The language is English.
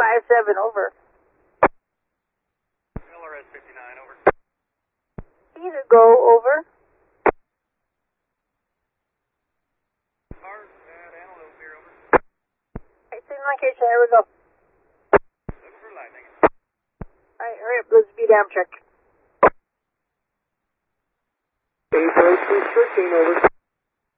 57, over. LRS 59, over. Either go, over. Car at Antelope here, over. Alright, signal location, here we go. Looking for lightning. Alright, hurry up, let's be damn check. Approach restricting, over.